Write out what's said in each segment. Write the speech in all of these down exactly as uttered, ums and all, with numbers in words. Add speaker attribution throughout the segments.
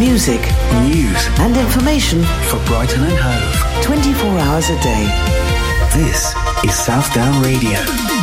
Speaker 1: music,
Speaker 2: news
Speaker 1: and information
Speaker 2: for Brighton and Hove.
Speaker 1: twenty-four hours a day.
Speaker 2: This is Southdown Radio.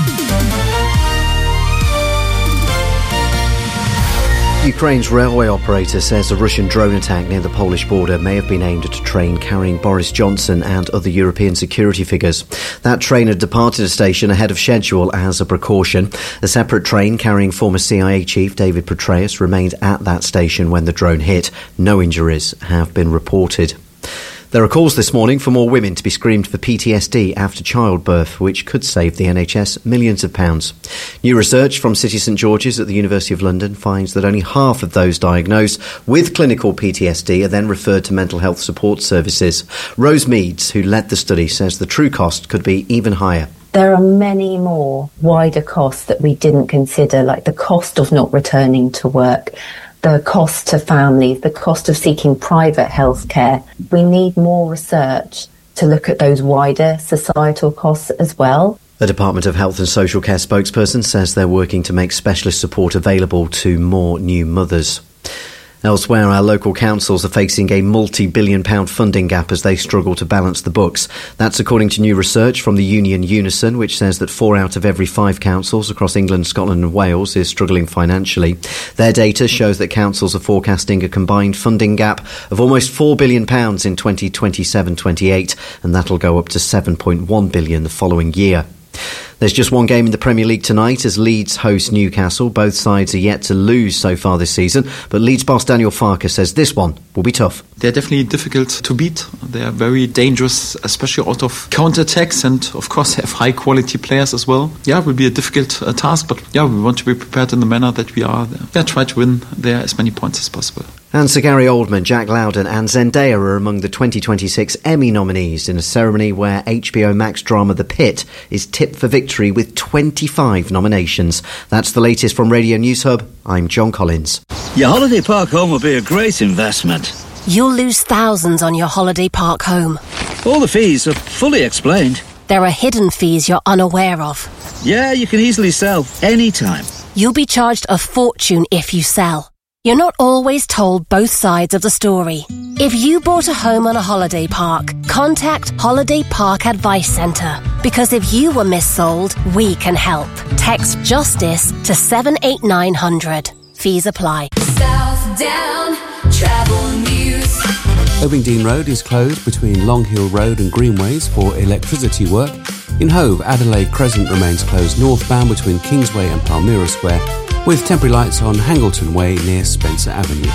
Speaker 3: Ukraine's railway operator says a Russian drone attack near the Polish border may have been aimed at a train carrying Boris Johnson and other European security figures. That train had departed a station ahead of schedule as a precaution. A separate train carrying former C I A chief David Petraeus remained at that station when the drone hit. No injuries have been reported. There are calls this morning for more women to be screened for P T S D after childbirth, which could save the N H S millions of pounds. New research from City St George's at the University of London finds that only half of those diagnosed with clinical P T S D are then referred to mental health support services. Rose Meads, who led the study, says the true cost could be even higher.
Speaker 4: There are many more wider costs that we didn't consider, like the cost of not returning to work, the cost to families, the cost of seeking private health care. We need more research to look at those wider societal costs as well.
Speaker 3: The Department of Health and Social Care spokesperson says they're working to make specialist support available to more new mothers. Elsewhere, our local councils are facing a multi-billion pound funding gap as they struggle to balance the books. That's according to new research from the union Unison, which says that four out of every five councils across England, Scotland and Wales is struggling financially. Their data shows that councils are forecasting a combined funding gap of almost four billion pounds in twenty twenty-seven twenty-eight, and that'll go up to seven point one billion pounds the following year. There's just one game in the Premier League tonight as Leeds host Newcastle. Both sides are yet to lose so far this season, but Leeds boss Daniel Farke says this one will be tough.
Speaker 5: They're definitely difficult to beat. They are very dangerous, especially out of counter-attacks, and of course have high-quality players as well. Yeah, it will be a difficult uh, task, but yeah, we want to be prepared in the manner that we are. Yeah, try to win there as many points as possible.
Speaker 3: And Sir Gary Oldman, Jack Lowden and Zendaya are among the twenty twenty-six Emmy nominees in a ceremony where H B O Max drama The Pit is tipped for victory with twenty-five nominations. That's the latest from Radio News Hub. I'm John Collins.
Speaker 6: Your holiday park home will be a great investment.
Speaker 7: You'll lose thousands on your holiday park home.
Speaker 6: All the fees are fully explained.
Speaker 7: There are hidden fees you're unaware of.
Speaker 6: Yeah, you can easily sell anytime.
Speaker 7: You'll be charged a fortune if you sell. You're not always told both sides of the story. If you bought a home on a holiday park, contact Holiday Park Advice Centre. Because if you were missold, we can help. Text JUSTICE to seven eight nine hundred. Fees apply.
Speaker 8: Southdown Travel News.
Speaker 9: Ovingdean Road is closed between Long Hill Road and Greenways for electricity work. In Hove, Adelaide Crescent remains closed northbound between Kingsway and Palmyra Square, with temporary lights on Hangleton Way near Spencer Avenue.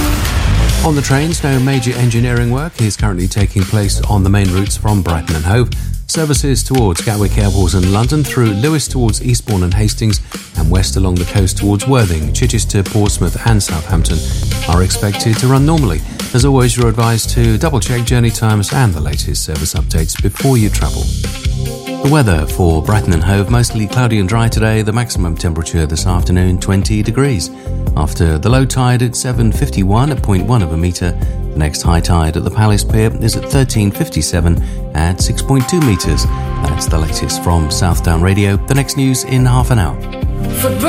Speaker 9: On the trains, no major engineering work is currently taking place on the main routes from Brighton and Hove. Services towards Gatwick Airport and London, through Lewes towards Eastbourne and Hastings, and west along the coast towards Worthing, Chichester, Portsmouth and Southampton are expected to run normally. As always, you're advised to double-check journey times and the latest service updates before you travel. The weather for Brighton and Hove, mostly cloudy and dry today. The maximum temperature this afternoon, twenty degrees. After the low tide at seven fifty-one at zero point one of a metre, the next high tide at the Palace Pier is at thirteen fifty-seven at six point two metres. That's the latest from Southdown Radio. The next news in half an hour.
Speaker 8: For